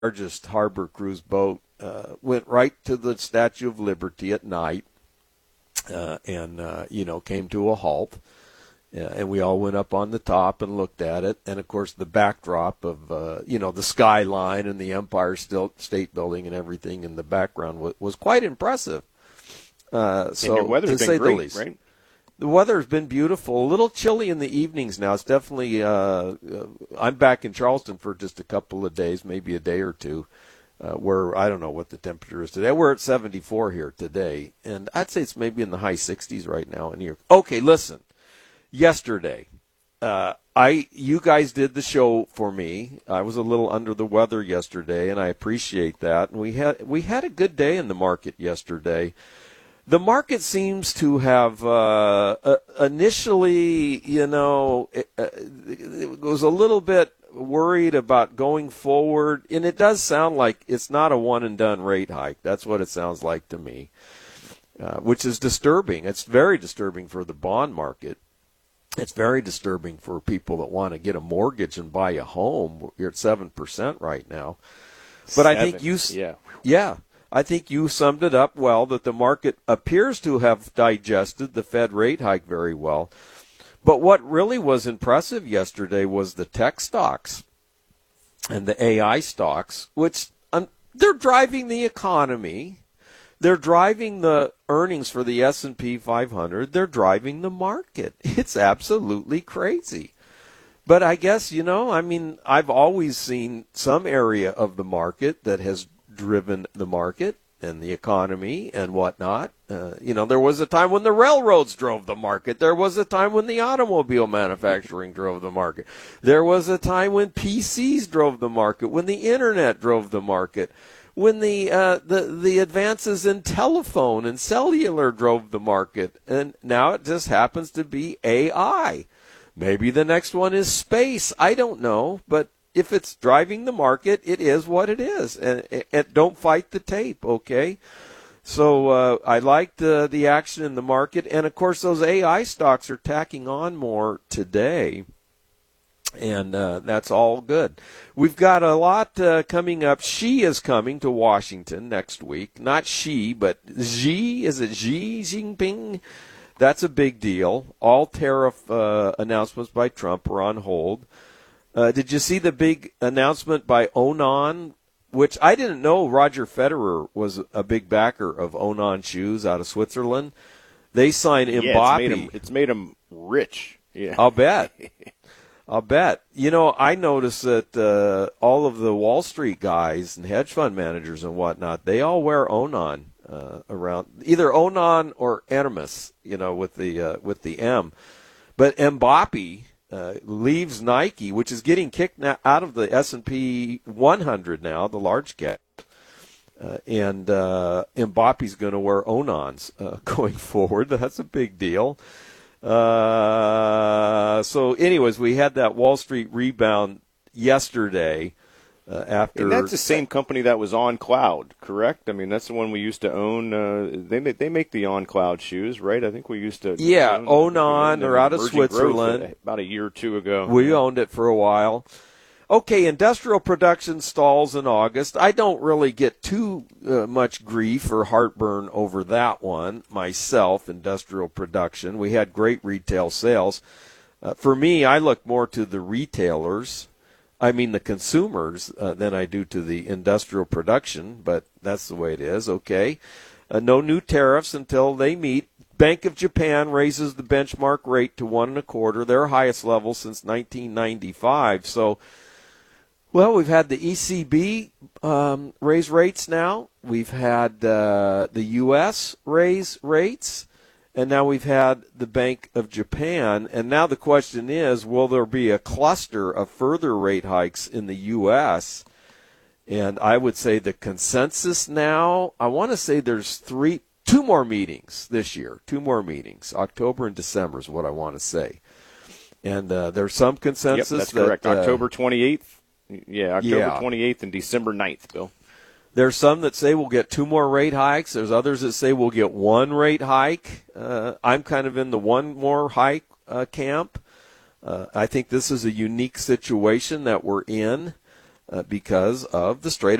largest harbor cruise boat, went right to the Statue of Liberty at night, and came to a halt. And we all went up on the top and looked at it. And, of course, the backdrop of, the skyline and the Empire State Building and everything in the background was quite impressive. And your weather's been great, right? The weather's been beautiful. A little chilly in the evenings now. It's definitely I'm back in Charleston for just a couple of days, maybe a day or two, where I don't know what the temperature is today. We're at 74 here today, and I'd say it's maybe in the high 60s right now in here. Okay, listen. Yesterday, you guys did the show for me. I was a little under the weather yesterday, and I appreciate that. And we had a good day in the market yesterday. The market seems to have initially, it was a little bit worried about going forward, and it does sound like it's not a one-and-done rate hike. That's what it sounds like to me, which is disturbing. It's very disturbing for the bond market. It's very disturbing for people that want to get a mortgage and buy a home. You're at 7% right now. But I think I think you summed it up well, that the market appears to have digested the Fed rate hike very well. But what really was impressive yesterday was the tech stocks and the AI stocks, which they're driving the economy. They're driving the earnings for the S&P 500. They're driving the market. It's absolutely crazy. But I guess, I've always seen some area of the market that has driven the market and the economy and whatnot. There was a time when the railroads drove the market. There was a time when the automobile manufacturing drove the market. There was a time when PCs drove the market, when the internet drove the market, when the advances in telephone and cellular drove the market, and now it just happens to be AI. Maybe the next one is space. I don't know, but if it's driving the market, it is what it is, and don't fight the tape, okay? So I liked the action in the market, and of course those AI stocks are tacking on more today. And that's all good. We've got a lot coming up. Xi is coming to Washington next week. Not Xi, but Xi. Is it Xi Jinping? That's a big deal. All tariff announcements by Trump are on hold. Did you see the big announcement by Onan, which I didn't know Roger Federer was a big backer of Onan shoes out of Switzerland? They signed Mbappe. It's made him rich. Yeah. I'll bet. I noticed that all of the Wall Street guys and hedge fund managers and whatnot, they all wear Onan around, either Onan or Hermes, with the M. But Mbappe leaves Nike, which is getting kicked out of the S&P 100 now, the large cap. And Mbappe's going to wear Onans going forward. That's a big deal. So anyways, we had that Wall Street rebound yesterday after. And that's the same company that was On Cloud, correct? I mean, that's the one we used to own. They make the On Cloud shoes, right? I think we used to. Yeah, Onan. They're out of Switzerland. About a year or two ago. We owned it for a while. Okay, industrial production stalls in August. I don't really get too much grief or heartburn over that one myself, industrial production. We had great retail sales. For me, I look more to the retailers, the consumers, than I do to the industrial production, but that's the way it is, okay. No new tariffs until they meet. Bank of Japan raises the benchmark rate to 1.25, their highest level since 1995, so... Well, we've had the ECB raise rates now. We've had the U.S. raise rates. And now we've had the Bank of Japan. And now the question is, will there be a cluster of further rate hikes in the U.S.? And I would say the consensus now, I want to say there's two more meetings this year. 2 more meetings. October and December is what I want to say. And there's some consensus. Yep, that's correct. October 28th. Yeah, October 28th and December 9th, Bill. There's some that say we'll get 2 more rate hikes. There's others that say we'll get 1 rate hike. I'm kind of in the 1 more hike camp. I think this is a unique situation that we're in. because of the Strait